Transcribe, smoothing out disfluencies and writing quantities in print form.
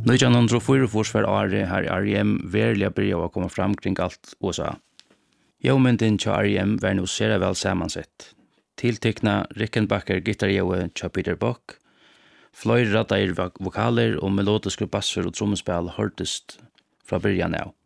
1944 var året her R.E.M. verlig börja å komme fram kring alt USA. Jøvmynden til R.E.M. var nå sere vel sammansett. Tiltekna Rickenbacker gitarjøve til Peter Buck, fløyre raddeir vokaler og melodiske basser og trommespill hørtes fra början av.